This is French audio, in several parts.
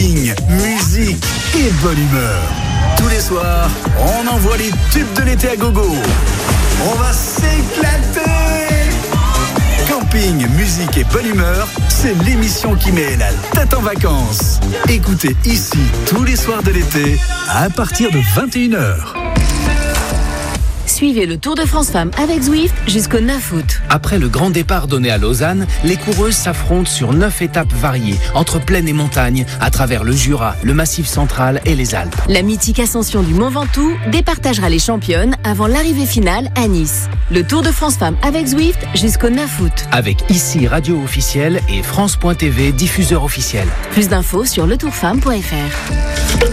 camping, musique et bonne humeur. Tous les soirs, on envoie les tubes de l'été à gogo. On va s'éclater. Camping, musique et bonne humeur, c'est l'émission qui met la tête en vacances. Écoutez ici tous les soirs de l'été à partir de 21h. Suivez le Tour de France Femmes avec Zwift jusqu'au 9 août. Après le grand départ donné à Lausanne, les coureuses s'affrontent sur 9 étapes variées, entre plaine et montagne, à travers le Jura, le Massif central et les Alpes. La mythique ascension du Mont Ventoux départagera les championnes avant l'arrivée finale à Nice. Le Tour de France Femmes avec Zwift jusqu'au 9 août. Avec ici radio officielle et France.tv diffuseur officiel. Plus d'infos sur letourfemme.fr.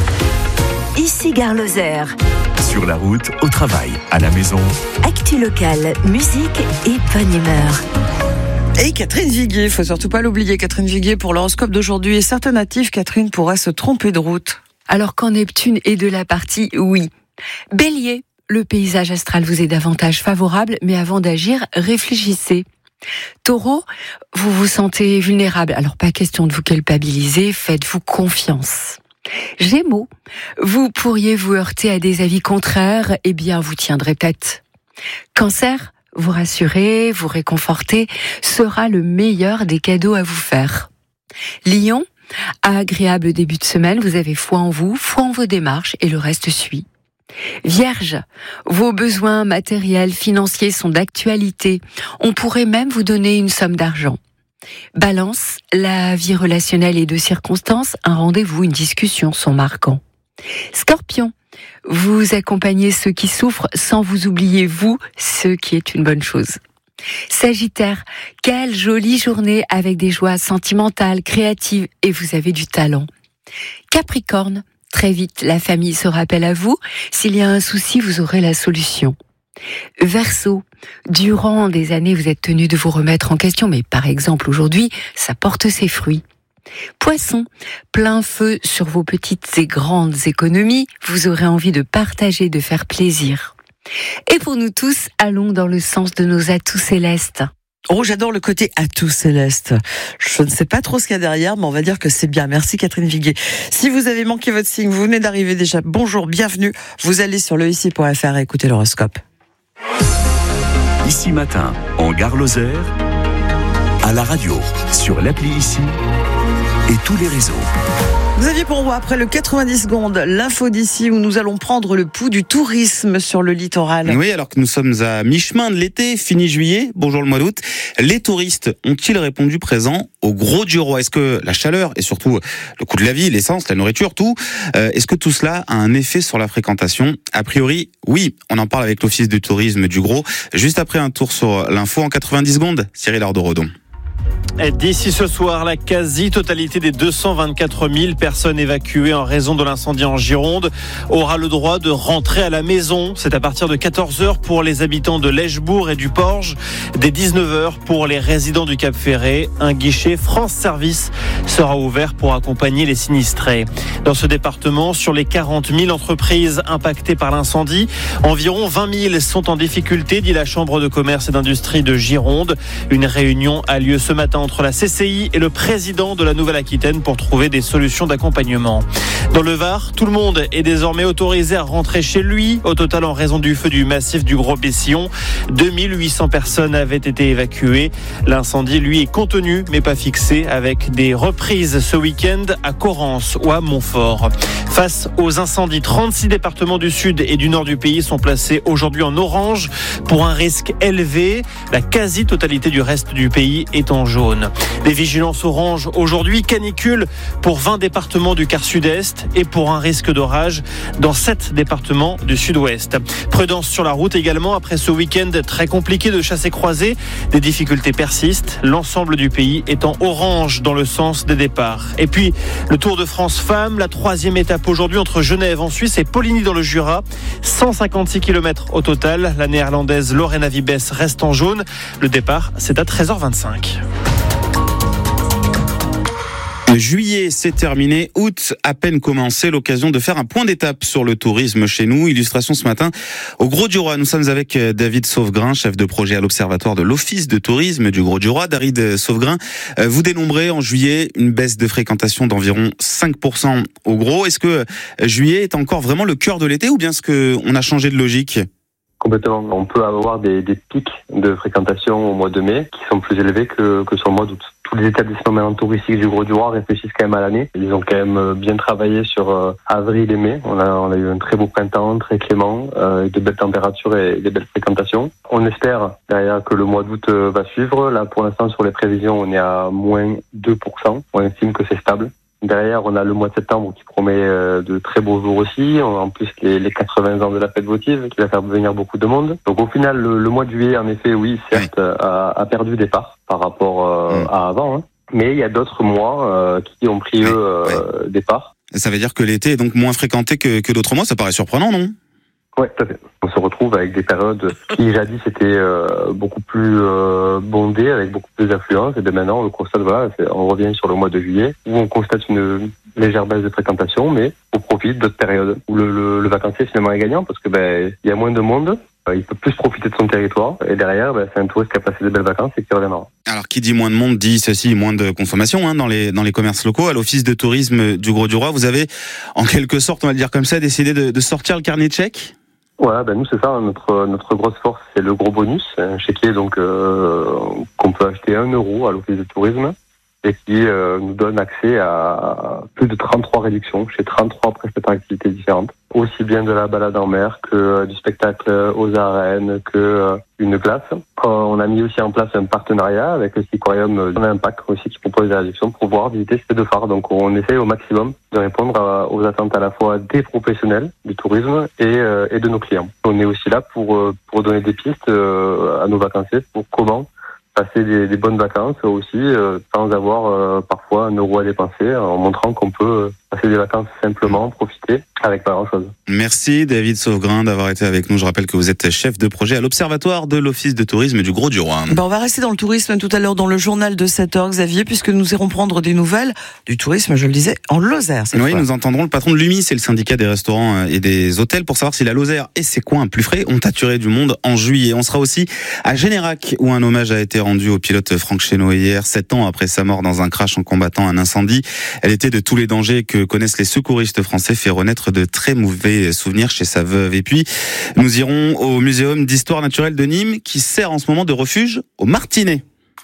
Ici Gare Lozère. Sur la route, au travail, à la maison. Actu locale, musique et bonne humeur. Et Catherine Viguier, il faut surtout pas l'oublier, Catherine Viguier pour l'horoscope d'aujourd'hui. Et certains natifs, Catherine, pourrait se tromper de route. Alors quand Neptune est de la partie, oui. Bélier, le paysage astral vous est davantage favorable, mais avant d'agir, réfléchissez. Taureau, vous vous sentez vulnérable, alors pas question de vous culpabiliser, faites-vous confiance. Gémeaux, vous pourriez vous heurter à des avis contraires, eh bien vous tiendrez tête. Cancer, vous rassurer, vous réconforter sera le meilleur des cadeaux à vous faire. Lion, agréable début de semaine, vous avez foi en vous, foi en vos démarches et le reste suit. Vierge, vos besoins matériels, financiers sont d'actualité. On pourrait même vous donner une somme d'argent. Balance, la vie relationnelle et de circonstances, un rendez-vous, une discussion sont marquants. Scorpion, vous accompagnez ceux qui souffrent sans vous oublier vous, ce qui est une bonne chose. Sagittaire, quelle jolie journée avec des joies sentimentales, créatives et vous avez du talent. Capricorne, très vite la famille se rappelle à vous, s'il y a un souci vous aurez la solution. Verseau, durant des années vous êtes tenu de vous remettre en question, mais par exemple aujourd'hui, ça porte ses fruits. Poisson, plein feu sur vos petites et grandes économies, vous aurez envie de partager, de faire plaisir. Et pour nous tous, allons dans le sens de nos atouts célestes. Oh, j'adore le côté atout céleste. Je ne sais pas trop ce qu'il y a derrière, mais on va dire que c'est bien. Merci Catherine Viguier. Si vous avez manqué votre signe, vous venez d'arriver déjà, bonjour, bienvenue. Vous allez sur leici.fr et écoutez l'horoscope. Ici matin, en Gare Lozère, à la radio, sur l'appli Ici et tous les réseaux. Vous aviez pour moi, après le 90 secondes, l'info d'ici où nous allons prendre le pouls du tourisme sur le littoral. Oui, alors que nous sommes à mi-chemin de l'été, fini juillet, bonjour le mois d'août, les touristes ont-ils répondu présent au gros du roi? Est-ce que la chaleur et surtout le coût de la vie, l'essence, la nourriture, tout, est-ce que tout cela a un effet sur la fréquentation? A priori, oui, on en parle avec l'Office du tourisme du Gros, juste après un tour sur l'info en 90 secondes, Cyril Ardorodon. D'ici ce soir, la quasi-totalité des 224 000 personnes évacuées en raison de l'incendie en Gironde aura le droit de rentrer à la maison. C'est à partir de 14h pour les habitants de l'Eschbourg et du Porge, dès 19h pour les résidents du Cap-Ferré. Un guichet France Service sera ouvert pour accompagner les sinistrés. Dans ce département, sur les 40 000 entreprises impactées par l'incendie, environ 20 000 sont en difficulté, dit la Chambre de commerce et d'industrie de Gironde. Une réunion a lieu ce matin entre la CCI et le président de la Nouvelle-Aquitaine pour trouver des solutions d'accompagnement. Dans le Var, tout le monde est désormais autorisé à rentrer chez lui. Au total, en raison du feu du massif du Gros-Bessillon, 2800 personnes avaient été évacuées. L'incendie, lui, est contenu, mais pas fixé, avec des reprises ce week-end à Correns ou à Montfort. Face aux incendies, 36 départements du sud et du nord du pays sont placés aujourd'hui en orange pour un risque élevé. La quasi-totalité du reste du pays est en jaune. Les vigilances orange aujourd'hui, canicule pour 20 départements du quart sud-est et pour un risque d'orage dans 7 départements du sud-ouest. Prudence sur la route également après ce week-end très compliqué de chassé-croisé. Des difficultés persistent. L'ensemble du pays est en orange dans le sens des départs. Et puis, le Tour de France Femmes, la 3e étape aujourd'hui entre Genève en Suisse et Poligny dans le Jura. 156 km au total. La néerlandaise Lorena Wiebes reste en jaune. Le départ, c'est à 13h25. Juillet, c'est terminé. Août, à peine commencé. L'occasion de faire un point d'étape sur le tourisme chez nous. Illustration ce matin au Grau-du-Roi. Nous sommes avec David Sauvegrin, chef de projet à l'Observatoire de l'Office de tourisme du Grau-du-Roi. David Sauvegrin, vous dénombrez en juillet une baisse de fréquentation d'environ 5% au Gros. Est-ce que juillet est encore vraiment le cœur de l'été ou bien est-ce qu'on a changé de logique ? Complètement. On peut avoir des pics de fréquentation au mois de mai qui sont plus élevés que sur le mois d'août. Tous les établissements maintenant touristiques du Grau-du-Roi réfléchissent quand même à l'année. Ils ont quand même bien travaillé sur avril et mai. On a eu un très beau printemps, très clément, avec de belles températures et des belles fréquentations. On espère derrière que le mois d'août va suivre. Là, pour l'instant, sur les prévisions, on est à moins 2%. On estime que c'est stable. Derrière, on a le mois de septembre qui promet de très beaux jours aussi. On a en plus les 80 ans de la fête votive qui va faire venir beaucoup de monde. Donc au final, le mois de juillet, en effet, oui, certes, a perdu des parts par rapport à avant. Hein. Mais il y a d'autres mois qui ont pris des parts. Ça veut dire que l'été est donc moins fréquenté que d'autres mois. Ça paraît surprenant, non ? Oui, tout à fait. On se retrouve avec des périodes qui jadis étaient beaucoup plus bondées, avec beaucoup plus d'affluence. Et bien maintenant, on constate, on revient sur le mois de juillet, où on constate une légère baisse de fréquentation, mais au profit d'autres périodes où le vacancier finalement est gagnant, parce que il y a moins de monde, il peut plus profiter de son territoire, et derrière, c'est un touriste qui a passé de belles vacances et qui reviendra. Alors, qui dit moins de monde dit ceci, moins de consommation dans les commerces locaux. À l'Office de tourisme du Grau-du-Roi, vous avez, en quelque sorte, on va le dire comme ça, décidé de sortir le carnet de chèques. Ouais, nous c'est ça, notre grosse force, c'est le gros bonus, un chéquier donc qu'on peut acheter 1 euro à l'Office de tourisme et qui nous donne accès à plus de 33 réductions chez 33 prestataires d'activités différentes, aussi bien de la balade en mer que du spectacle aux arènes, que une glace. On a mis aussi en place un partenariat avec le Siquarium. On a un pack aussi qui propose des réductions pour pouvoir visiter ces deux phares. Donc on essaie au maximum de répondre aux attentes à la fois des professionnels du tourisme et de nos clients. On est aussi là pour donner des pistes à nos vacanciers pour comment passer des bonnes vacances aussi sans avoir parfois 1 euro à dépenser, en montrant qu'on peut passer des vacances simplement, profiter avec pas grand-chose. Merci David Sauvegrin d'avoir été avec nous. Je rappelle que vous êtes chef de projet à l'Observatoire de l'Office de tourisme du Grau-du-Roi. On va rester dans le tourisme tout à l'heure dans le journal de 7h, Xavier, puisque nous irons prendre des nouvelles du tourisme, je le disais, en Lozère. Oui, nous entendrons le patron de l'UMI, c'est le syndicat des restaurants et des hôtels, pour savoir si la Lozère et ses coins plus frais ont attiré du monde en juillet. On sera aussi à Générac, où un hommage a été rendu au pilote Franck Chénaud hier, 7 ans après sa mort dans un crash en combattant un incendie. Elle était de tous les dangers que connaissent les secouristes français, fait renaître de très mauvais souvenirs chez sa veuve. Et puis, nous irons au Muséum d'histoire naturelle de Nîmes, qui sert en ce moment de refuge aux martinets.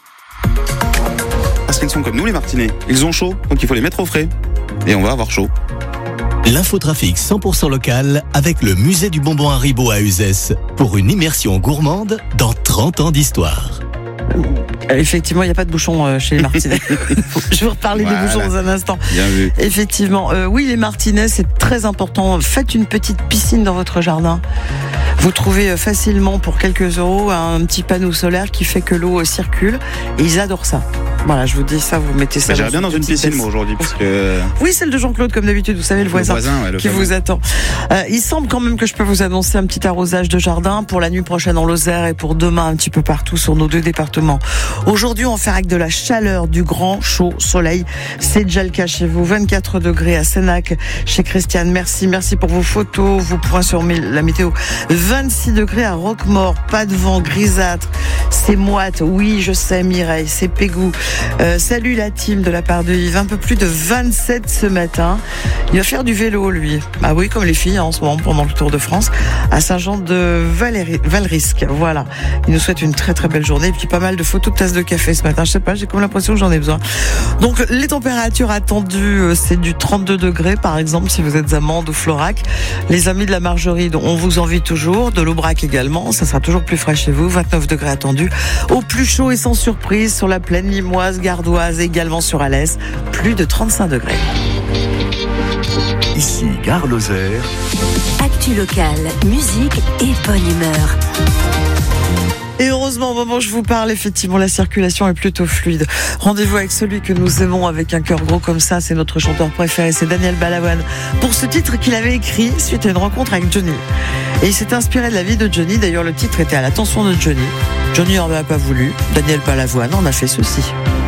Parce qu'ils sont comme nous, les martinets. Ils ont chaud, donc il faut les mettre au frais. Et on va avoir chaud. L'infotrafic 100% local avec le musée du bonbon Haribo à Uzès pour une immersion gourmande dans 30 ans d'histoire. Effectivement, il n'y a pas de bouchons chez les martinets. Je vais vous reparler des bouchons dans un instant. Bien vu. Effectivement, oui, les martinets, c'est très important. Faites une petite piscine dans votre jardin. Vous trouvez facilement pour quelques euros un petit panneau solaire qui fait que l'eau circule. Et ils adorent ça. Voilà, je vous dis ça, vous mettez ça. J'irais bien dans une piscine, moi, aujourd'hui, parce que... Oui, celle de Jean-Claude, comme d'habitude, vous savez, le voisin qui vous attend. Il semble quand même que je peux vous annoncer un petit arrosage de jardin pour la nuit prochaine en Lozère et pour demain un petit peu partout sur nos 2 départements. Aujourd'hui, on va faire avec de la chaleur, du grand chaud soleil. C'est déjà le cas chez vous. 24 degrés à Sénac, chez Christiane. Merci pour vos photos, vos points sur la météo. 26 degrés à Roquemaure, pas de vent, grisâtre. C'est moite, oui, je sais, Mireille, c'est Pégou. Salut la team de la part de Yves. Un peu plus de 27 ce matin. Il va faire du vélo, lui. Ah oui, comme les filles en ce moment pendant le Tour de France à Saint-Jean-de-Valrisque. Voilà. Il nous souhaite une très très belle journée et puis pas mal de photos de tasses de café ce matin. Je sais pas, j'ai comme l'impression que j'en ai besoin. Donc les températures attendues, c'est du 32 degrés par exemple si vous êtes à Mende ou Florac. Les amis de la Margerie, on vous envie toujours. De l'Aubrac également, ça sera toujours plus frais chez vous. 29 degrés attendus. Au plus chaud et sans surprise sur la plaine limoise, gardoise, également sur Alès, plus de 35 degrés. Ici, Gare Lozère. Actu locale, musique et bonne humeur. Et heureusement, au moment où je vous parle, effectivement, la circulation est plutôt fluide. Rendez-vous avec celui que nous aimons avec un cœur gros comme ça. C'est notre chanteur préféré, c'est Daniel Balavoine. Pour ce titre qu'il avait écrit suite à une rencontre avec Johnny. Et il s'est inspiré de la vie de Johnny. D'ailleurs, le titre était à l'attention de Johnny. Johnny n'en a pas voulu. Daniel Balavoine en a fait ceci.